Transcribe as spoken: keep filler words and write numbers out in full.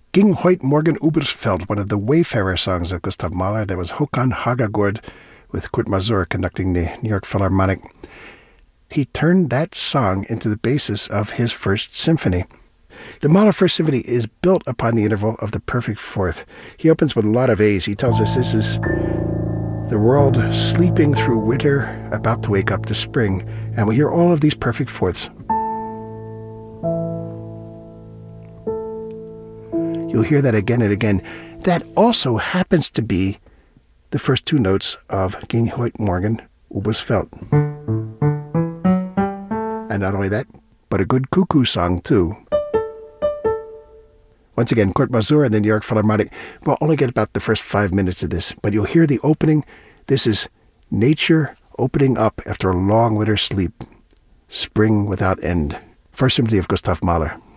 Ging heut Morgen übers Feld, one of the Wayfarer songs of Gustav Mahler. There was Håkan Hagagård with Kurt Masur conducting the New York Philharmonic. He turned that song into the basis of his first symphony. The Mahler First Symphony is built upon the interval of the perfect fourth. He opens with a lot of A's. He tells us this is the world sleeping through winter, about to wake up to spring. And we hear all of these perfect fourths. You'll hear that again and again. That also happens to be the first two notes of Ging heut Morgen übers Feld. And not only that, but a good cuckoo song too. Once again, Kurt Masur and the New York Philharmonic. We'll only get about the first five minutes of this, but you'll hear the opening. This is nature opening up after a long winter's sleep. Spring without end. First Symphony of Gustav Mahler.